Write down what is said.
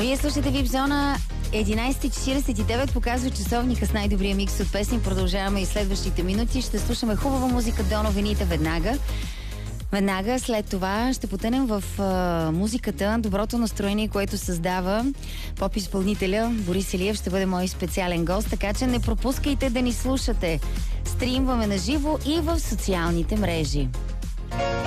Вие слушате VIP Зона. 11:49 показва часовника с най-добрия микс от песни. Продължаваме и следващите минути. Ще слушаме хубава музика до новините веднага. Веднага след това ще потънем в музиката, доброто настроение, което създава поп-изпълнителя Борис Илиев. Ще бъде мой специален гост, така че не пропускайте да ни слушате. Стримваме на живо и в социалните мрежи.